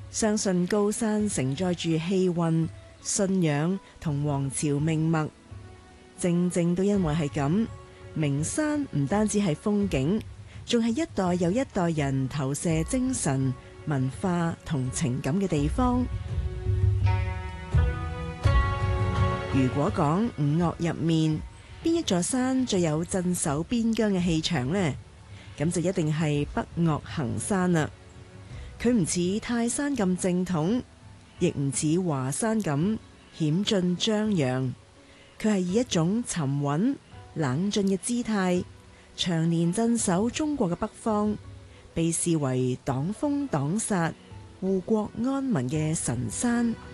相信高山承載住氣運、信仰同王朝命脈。正正都因為係咁，名山唔單止係風景，仲係一代又一代人投射精神、文化同情感嘅地方。如果講五岳入面邊一座山最有鎮守邊疆嘅氣場呢？咁就一定係北岳衡山啦。佢唔似泰山咁正統，亦唔似華山咁險峻張揚，佢係以一種沉穩冷峻嘅姿態，長年鎮守中國嘅北方，被視為擋風擋煞、護國安民嘅神山。